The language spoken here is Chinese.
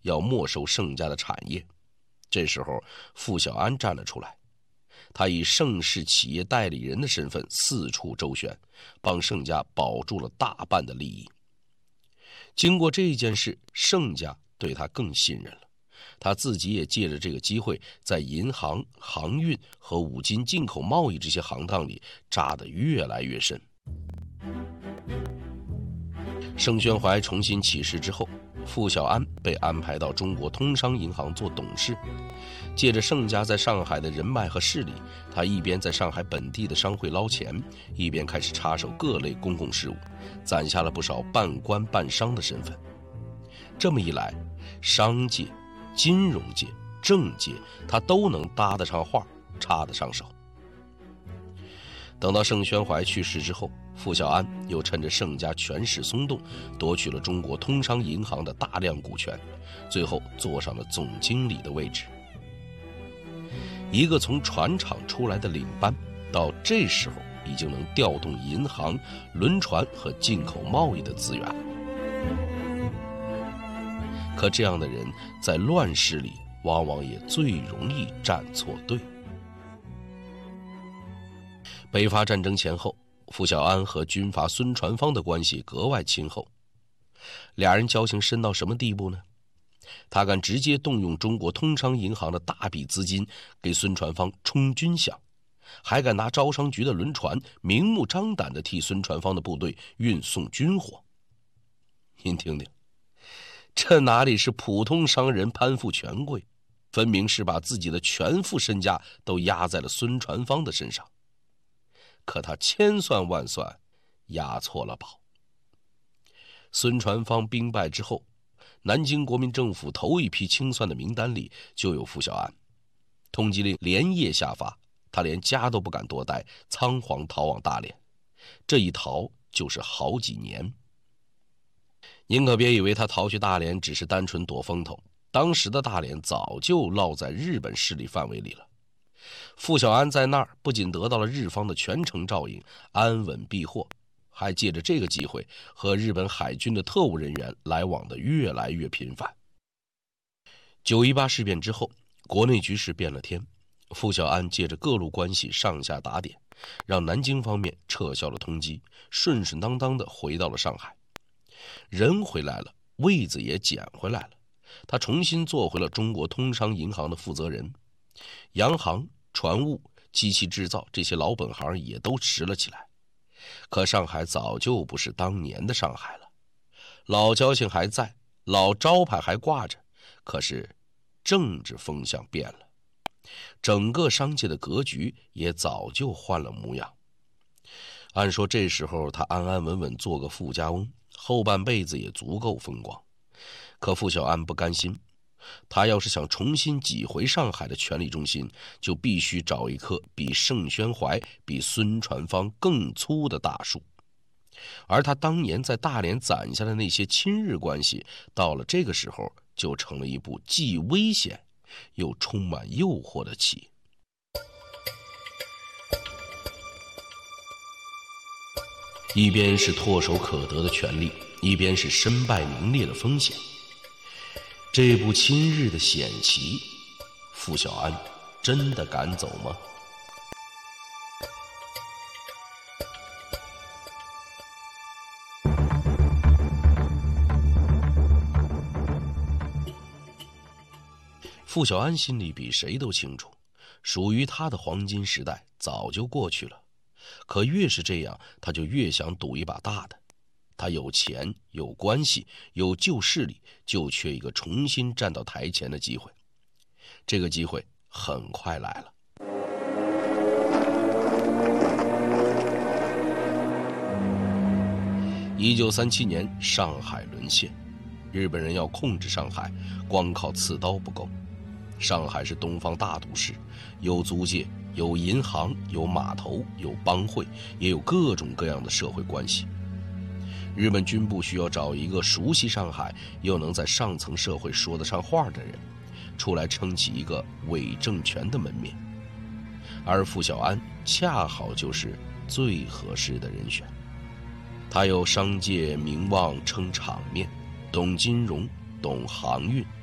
要没收盛家的产业。这时候傅小安站了出来，他以盛世企业代理人的身份四处周旋，帮盛家保住了大半的利益。经过这件事，盛家对他更信任了，他自己也借着这个机会，在银行、航运和五金进口贸易这些行当里扎得越来越深。盛宣怀重新起事之后，傅小安被安排到中国通商银行做董事。借着盛家在上海的人脉和势力，他一边在上海本地的商会捞钱，一边开始插手各类公共事务，攒下了不少半官半商的身份。这么一来，商界、金融界、政界，他都能搭得上话，插得上手。等到盛宣怀去世之后，傅小安又趁着盛家权势松动，夺取了中国通商银行的大量股权，最后坐上了总经理的位置。一个从船厂出来的领班，到这时候已经能调动银行、轮船和进口贸易的资源。可这样的人在乱世里往往也最容易站错队。北伐战争前后，傅小安和军阀孙传芳的关系格外亲厚。俩人交情深到什么地步呢？他敢直接动用中国通商银行的大笔资金给孙传芳充军饷，还敢拿招商局的轮船明目张胆地替孙传芳的部队运送军火。您听听，这哪里是普通商人攀附权贵，分明是把自己的全副身家都压在了孙传芳的身上。可他千算万算，押错了宝。孙传芳兵败之后，南京国民政府头一批清算的名单里就有傅小安。通缉令连夜下发，他连家都不敢多待，仓皇逃往大连。这一逃就是好几年。您可别以为他逃去大连只是单纯躲风头，当时的大连早就落在日本势力范围里了。傅小安在那儿不仅得到了日方的全程照应，安稳避祸，还借着这个机会和日本海军的特务人员来往的越来越频繁。9·18事变之后，国内局势变了天，傅小安借着各路关系上下打点，让南京方面撤销了通缉，顺顺当当的回到了上海。人回来了，位子也捡回来了，他重新做回了中国通商银行的负责人。洋行、船务、机器制造这些老本行也都拾了起来。可上海早就不是当年的上海了，老交情还在，老招牌还挂着，可是政治风向变了，整个商界的格局也早就换了模样。按说这时候他安安稳稳做个富家翁，后半辈子也足够风光。可傅小安不甘心，他要是想重新挤回上海的权力中心，就必须找一棵比盛宣怀、比孙传芳更粗的大树。而他当年在大连攒下的那些亲日关系，到了这个时候就成了一步既危险又充满诱惑的棋。一边是唾手可得的权利，一边是身败名裂的风险。这步亲日的险棋，傅小安真的敢走吗？傅小安心里比谁都清楚，属于他的黄金时代早就过去了。可越是这样，他就越想赌一把大的。他有钱，有关系，有旧势力，就缺一个重新站到台前的机会。这个机会很快来了。1937年，上海沦陷，日本人要控制上海，光靠刺刀不够。上海是东方大都市，有租界，有银行，有码头，有帮会，也有各种各样的社会关系。日本军部需要找一个熟悉上海又能在上层社会说得上话的人，出来撑起一个伪政权的门面。而傅小安恰好就是最合适的人选。他有商界名望撑场面，懂金融，懂航运，